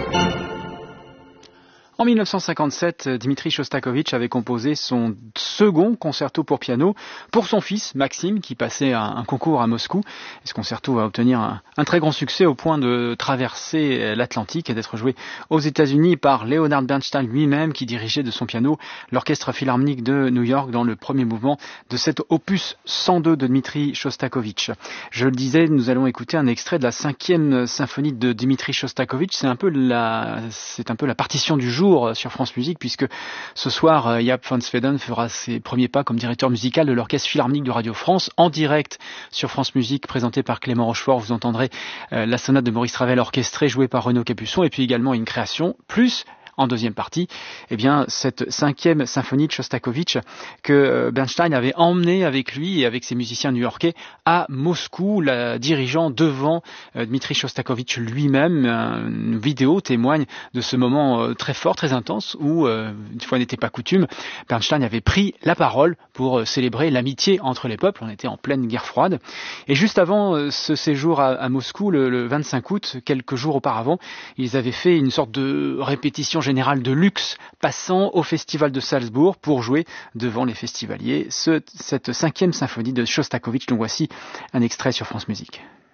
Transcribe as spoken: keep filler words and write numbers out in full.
En mille neuf cent cinquante-sept, Dmitri Shostakovich avait composé son second concerto pour piano pour son fils Maxime qui passait un, un concours à Moscou. Et ce concerto va obtenir un, un très grand succès au point de traverser l'Atlantique et d'être joué aux États-Unis par Leonard Bernstein lui-même qui dirigeait de son piano l'orchestre philharmonique de New York dans le premier mouvement de cet opus cent deux de Dmitri Shostakovich. Je le disais, nous allons écouter un extrait de la cinquième symphonie de Dmitri Shostakovich. C'est un peu la, c'est un peu la partition du jour sur France Musique, puisque ce soir, Jaap van Zweden fera ses premiers pas comme directeur musical de l'Orchestre Philharmonique de Radio France, en direct sur France Musique, présenté par Clément Rochefort. Vous entendrez euh, la sonate de Maurice Ravel orchestrée, jouée par Renaud Capuçon, et puis également une création, plus en deuxième partie, eh bien, cette cinquième symphonie de Shostakovich que Bernstein avait emmenée avec lui et avec ses musiciens new-yorkais à Moscou, la dirigeant devant euh, Dmitri Shostakovich lui-même. Une vidéo témoigne de ce moment euh, très fort, très intense, où, euh, une fois n'était pas coutume, Bernstein avait pris la parole pour euh, célébrer l'amitié entre les peuples. On était en pleine guerre froide. Et juste avant euh, ce séjour à, à Moscou, le, le vingt-cinq août, quelques jours auparavant, ils avaient fait une sorte de répétition général de luxe, passant au festival de Salzbourg pour jouer devant les festivaliers ce, cette cinquième symphonie de Shostakovich, dont voici un extrait sur France Musique.